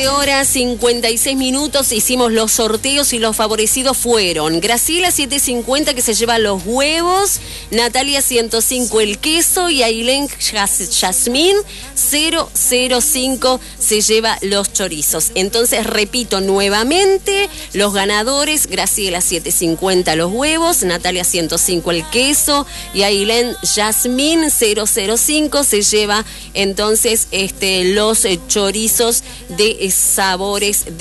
Horas 56 minutos, hicimos los sorteos y los favorecidos fueron Graciela 750 que se lleva los huevos, Natalia 105 el queso y Ailén Yasmín 005 se lleva los chorizos. Entonces repito nuevamente los ganadores: Graciela 750 los huevos, Natalia 105 el queso y Ailén Yasmín 005 se lleva entonces los chorizos de sabores